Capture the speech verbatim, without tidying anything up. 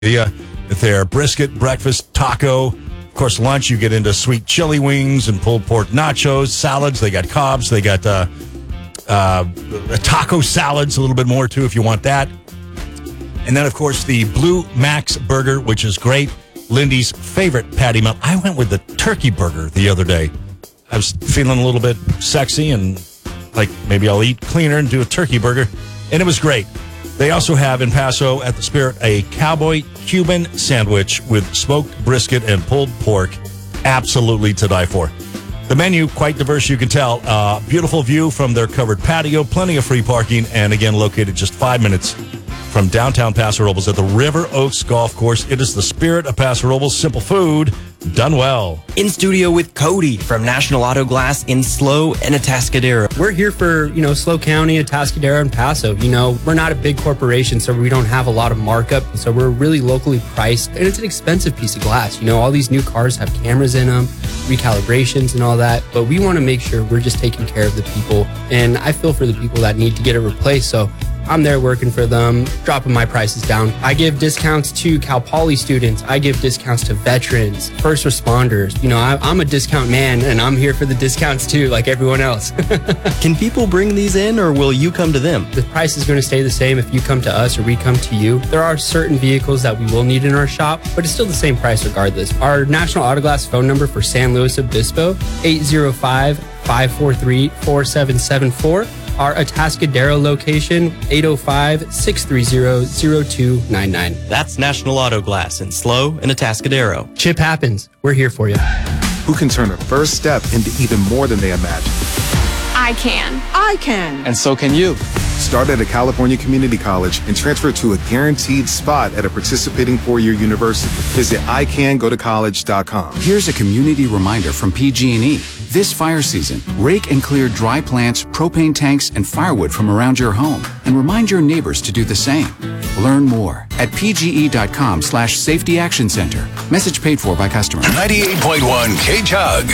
Yeah, their brisket, breakfast, taco. Of course, lunch, you get into sweet chili wings and pulled pork nachos, salads. They got cobs. They got uh, uh, taco salads, a little bit more, too, if you want that. And then, of course, the Blue Max Burger, which is great. Lindy's favorite patty melt. I went with the turkey burger the other day. I was feeling a little bit sexy and like maybe I'll eat cleaner and do a turkey burger. And it was great. They also have in Paso at the Spirit a Cowboy Cuban sandwich with smoked brisket and pulled pork. Absolutely to die for. The menu, quite diverse, you can tell. Uh, beautiful view from their covered patio, plenty of free parking, and again, located just five minutes from downtown Paso Robles at the River Oaks Golf Course. It is the Spirit of Paso Robles. Simple food, done well. In studio with Cody from National Auto Glass in SLO and Atascadero. We're here for, you know, SLO County, Atascadero, and Paso. You know, we're not a big corporation, so we don't have a lot of markup. So we're really locally priced, and it's an expensive piece of glass. You know, all these new cars have cameras in them, recalibrations and all that, but we want to make sure we're just taking care of the people. And I feel for the people that need to get it replaced, so I'm there working for them, dropping my prices down. I give discounts to Cal Poly students. I give discounts to veterans, first responders. You know, I, I'm a discount man, and I'm here for the discounts too, like everyone else. Can people bring these in, or will you come to them? The price is going to stay the same if you come to us or we come to you. There are certain vehicles that we will need in our shop, but it's still the same price regardless. Our National Auto Glass phone number for San Luis Obispo, eight zero five, five four three, four seven seven four. Our Atascadero location, eight oh five, six three zero, zero two nine nine. That's National Auto Glass in SLO and Atascadero. Chip happens. We're here for you. Who can turn a first step into even more than they imagine? I can. I can. And so can you. Start at a California community college and transfer to a guaranteed spot at a participating four-year university. Visit I can go to college dot com. Here's a community reminder from P G and E. This fire season, rake and clear dry plants, propane tanks, and firewood from around your home, and remind your neighbors to do the same. Learn more at pge.com slash safety action center. Message paid for by customer. ninety-eight point one K-Tug.